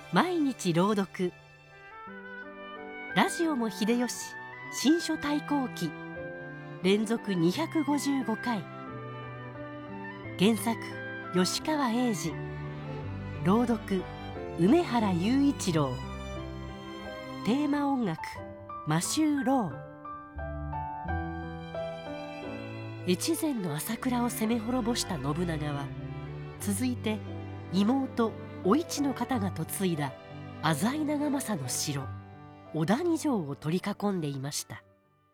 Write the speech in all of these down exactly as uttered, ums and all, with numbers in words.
毎日朗読。ラジオも秀吉新書対抗記連続にひゃくごじゅうごかい。原作吉川英治、朗読梅原雄一郎。テーマ音楽マシュー・ロー。越前の朝倉を攻め滅ぼした信長は、続いて妹お市の方が嫁いだ浅井長政の城小谷城を取り囲んでいました。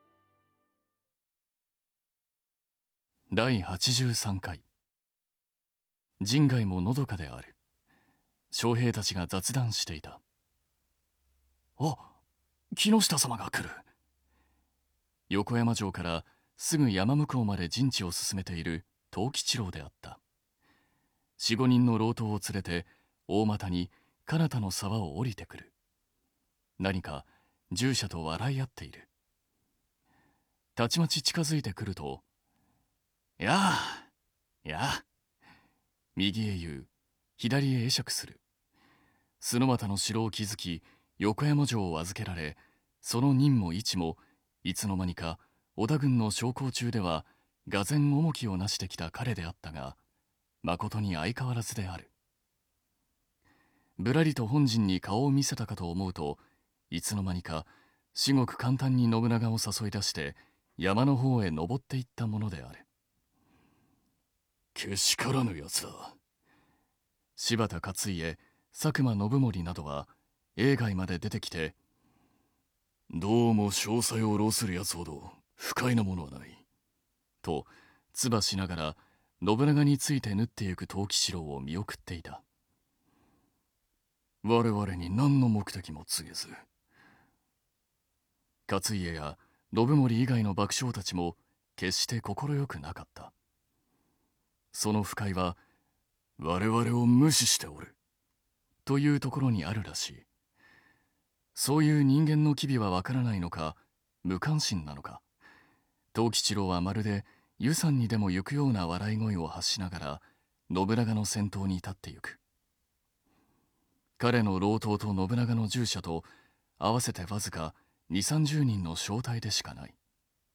だいはちじゅうさんかい。陣外ものどかである。将兵たちが雑談していた。あ、木下様が来る。横山城からすぐ山向こうまで陣地を進めている藤吉郎であった。四五人の郎党を連れて大股に彼方の沢を降りてくる。何か従者と笑い合っている。たちまち近づいてくると、やあ、やあ。右へ言う、左へ会釈する。洲俣の城を築き、横山城を預けられ、その任も位置も、いつの間にか織田軍の将校中では、俄然重きをなしてきた彼であったが、まことに相変わらずである。ぶらりと本陣に顔を見せたかと思うと、いつの間にか、至極簡単に信長を誘い出して、山の方へ登っていったものである。けしからぬやつだ。柴田勝家、佐久間信盛などは、営外まで出てきて、どうも詳細を浪するやつほど不快なものはない。と、唾しながら、信長について縫ってゆく藤吉郎を見送っていた。我々に何の目的も告げず。勝家や信盛以外の幕将たちも決して快くなかった。その不快は我々を無視しておるというところにあるらしい。そういう人間の機微はわからないのか、無関心なのか、藤吉郎はまるで湯山にでも行くような笑い声を発しながら信長の先頭に立ってゆく。彼の郎党と信長の従者と合わせてわずか二三十人の小隊でしかない。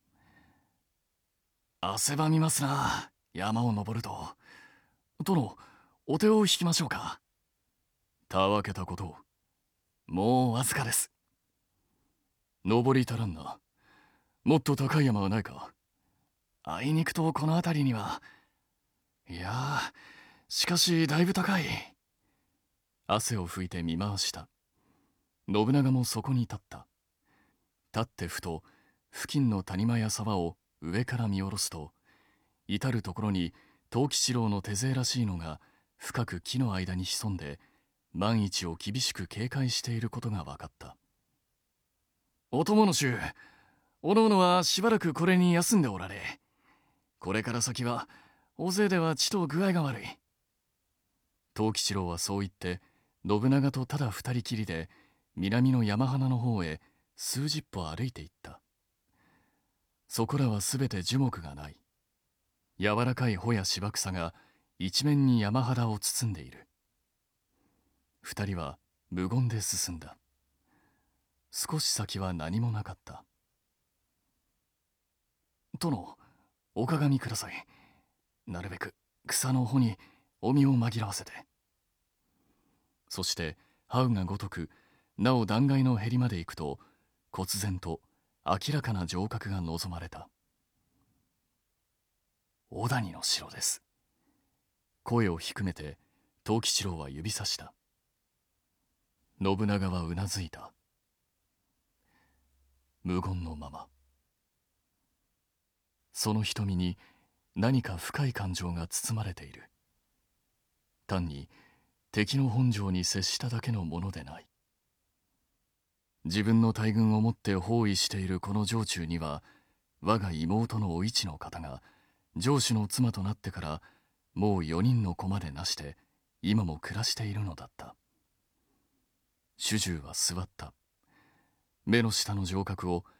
汗ばみますな、山を登ると。殿、お手を引きましょうか。たわけたことを。もうわずかです。登り足らんな。もっと高い山はないか。あいにくとこの辺りには。いやー、しかしだいぶ高い。汗を拭いて見回した。信長もそこに立った。立ってふと付近の谷間や沢を上から見下ろすと、至る所に藤吉郎の手勢らしいのが深く木の間に潜んで万一を厳しく警戒していることが分かった。お供の衆、おのおのはしばらくこれに休んでおられ。これから先は大勢ではちと具合が悪い。藤吉郎はそう言って信長とただ二人きりで南の山鼻の方へ数十歩歩いていった。そこらはすべて樹木がない。柔らかい穂や芝草が一面に山肌を包んでいる。二人は無言で進んだ。少し先は何もなかった。殿、おかがみください。なるべく草の穂にお身を紛らわせて。そして這うがごとくなお断崖のへりまで行くと、忽然と明らかな城郭が望まれた。小谷の城です。声を低めて藤吉郎は指さした。信長はうなずいた。無言のまま。その瞳に何か深い感情が包まれている。単に敵の本城に接しただけのものでない。自分の大軍をもって包囲しているこの城中には、我が妹のお市の方が城主の妻となってからもう四人の子までなして今も暮らしているのだった。主従は座った。目の下の城郭を